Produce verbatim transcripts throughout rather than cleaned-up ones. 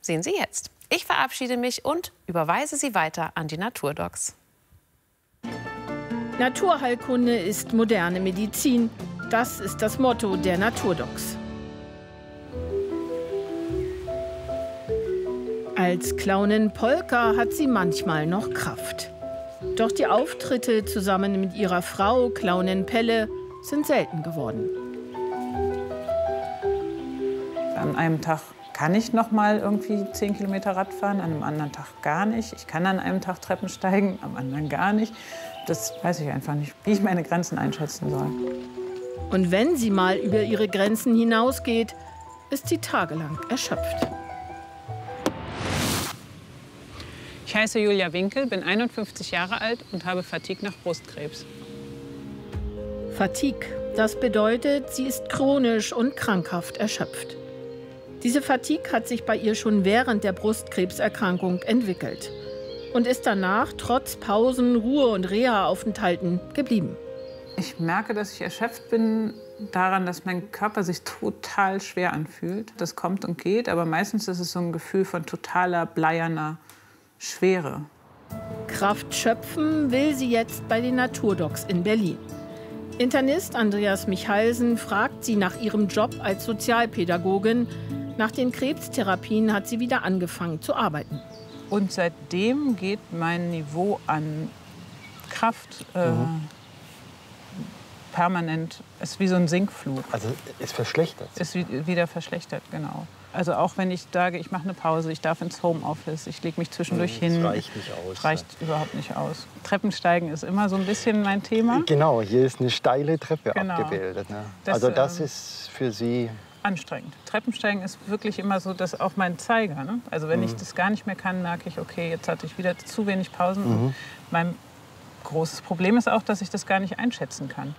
Sehen Sie jetzt. Ich verabschiede mich und überweise Sie weiter an die Naturdocs. Naturheilkunde ist moderne Medizin. Das ist das Motto der Naturdocs. Als Clownin Polka hat sie manchmal noch Kraft. Doch die Auftritte zusammen mit ihrer Frau, Clownin Pelle, sind selten geworden. An einem Tag kann ich noch mal irgendwie zehn Kilometer Rad fahren, an einem anderen Tag gar nicht. Ich kann an einem Tag Treppen steigen, am anderen gar nicht. Das weiß ich einfach nicht, wie ich meine Grenzen einschätzen soll. Und wenn sie mal über ihre Grenzen hinausgeht, ist sie tagelang erschöpft. Ich heiße Julia Winkel, bin einundfünfzig Jahre alt und habe Fatigue nach Brustkrebs. Fatigue, das bedeutet, sie ist chronisch und krankhaft erschöpft. Diese Fatigue hat sich bei ihr schon während der Brustkrebserkrankung entwickelt und ist danach trotz Pausen, Ruhe- und Reha-Aufenthalten geblieben. Ich merke, dass ich erschöpft bin daran, dass mein Körper sich total schwer anfühlt. Das kommt und geht, aber meistens ist es so ein Gefühl von totaler bleierner Schwere. Kraft schöpfen will sie jetzt bei den Naturdocs in Berlin. Internist Andreas Michalsen fragt sie nach ihrem Job als Sozialpädagogin. Nach den Krebstherapien hat sie wieder angefangen zu arbeiten. Und seitdem geht mein Niveau an Kraft äh, mhm. permanent, ist wie so ein Sinkflug. Also es verschlechtert sich. Ist wieder verschlechtert, genau. Also auch wenn ich sage, ich mache eine Pause, ich darf ins Homeoffice, ich lege mich zwischendurch mhm, hin. Das reicht nicht aus. Das reicht ja. überhaupt nicht aus. Treppensteigen ist immer so ein bisschen mein Thema. Genau, hier ist eine steile Treppe genau. abgebildet. Ne? Das, also das ähm, ist für Sie... anstrengend. Treppensteigen ist wirklich immer so, dass auch mein Zeiger. Ne? Also wenn mhm. ich das gar nicht mehr kann, merke ich, okay, jetzt hatte ich wieder zu wenig Pausen. Mhm. Und mein großes Problem ist auch, dass ich das gar nicht einschätzen kann.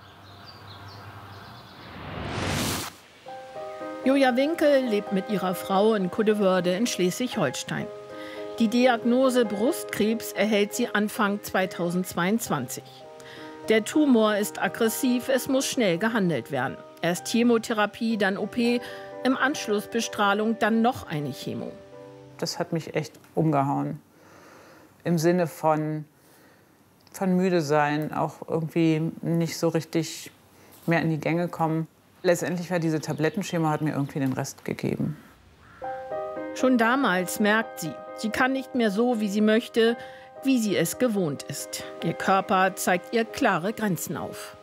Julia Winkel lebt mit ihrer Frau in Kuddewörde in Schleswig-Holstein. Die Diagnose Brustkrebs erhält sie Anfang zweitausendzweiundzwanzig. Der Tumor ist aggressiv, es muss schnell gehandelt werden. Erst Chemotherapie, dann O P, im Anschluss Bestrahlung, dann noch eine Chemo. Das hat mich echt umgehauen. Im Sinne von, von müde sein, auch irgendwie nicht so richtig mehr in die Gänge kommen. Letztendlich war diese Tablettenschema, hat mir irgendwie den Rest gegeben. Schon damals merkt sie, sie kann nicht mehr so, wie sie möchte, wie sie es gewohnt ist. Ihr Körper zeigt ihr klare Grenzen auf.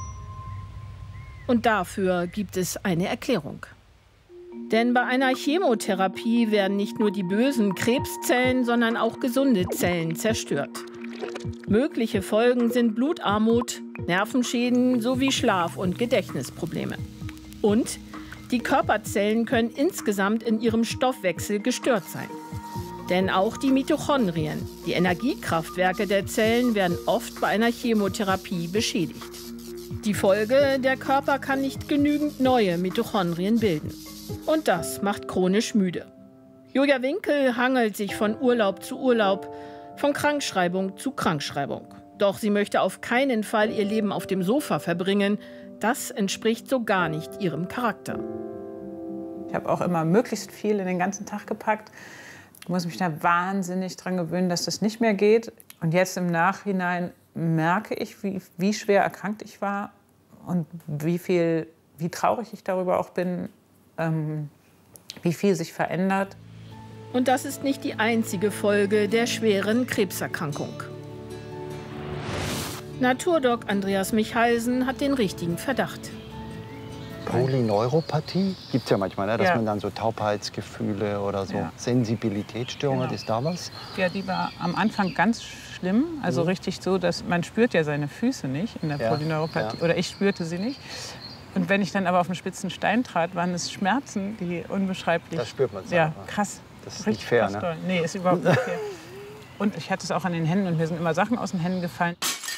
Und dafür gibt es eine Erklärung. Denn bei einer Chemotherapie werden nicht nur die bösen Krebszellen, sondern auch gesunde Zellen zerstört. Mögliche Folgen sind Blutarmut, Nervenschäden sowie Schlaf- und Gedächtnisprobleme. Und die Körperzellen können insgesamt in ihrem Stoffwechsel gestört sein. Denn auch die Mitochondrien, die Energiekraftwerke der Zellen, werden oft bei einer Chemotherapie beschädigt. Die Folge: der Körper kann nicht genügend neue Mitochondrien bilden. Und das macht chronisch müde. Julia Winkel hangelt sich von Urlaub zu Urlaub, von Krankschreibung zu Krankschreibung. Doch sie möchte auf keinen Fall ihr Leben auf dem Sofa verbringen. Das entspricht so gar nicht ihrem Charakter. Ich habe auch immer möglichst viel in den ganzen Tag gepackt. Ich muss mich da wahnsinnig dran gewöhnen, dass das nicht mehr geht. Und jetzt im Nachhinein merke ich, wie, wie schwer erkrankt ich war und wie, viel, wie traurig ich darüber auch bin, ähm, wie viel sich verändert. Und das ist nicht die einzige Folge der schweren Krebserkrankung. Naturdoc Andreas Michalsen hat den richtigen Verdacht. Polyneuropathie gibt es ja manchmal, ne? Dass ja. man dann so Taubheitsgefühle oder so ja. Sensibilitätsstörungen genau. hat. Ist da was? Ja, die war am Anfang ganz schlimm. Also mhm. richtig so, dass man spürt ja seine Füße nicht in der ja. Polyneuropathie. Ja. Oder ich spürte sie nicht. Und wenn ich dann aber auf einen spitzen Stein trat, waren es Schmerzen, die unbeschreiblich... Das spürt man. Ja, krass. Das ist nicht fair, ne? Doll. Nee, ist überhaupt nicht fair. Und ich hatte es auch an den Händen und mir sind immer Sachen aus den Händen gefallen.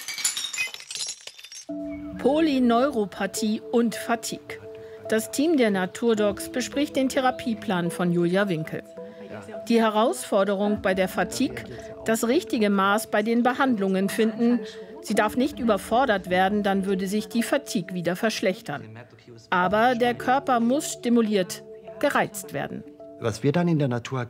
Polyneuropathie und Fatigue. Das Team der Naturdocs bespricht den Therapieplan von Julia Winkel. Die Herausforderung bei der Fatigue: das richtige Maß bei den Behandlungen finden. Sie darf nicht überfordert werden, dann würde sich die Fatigue wieder verschlechtern. Aber der Körper muss stimuliert, gereizt werden. Was wir dann in der Natur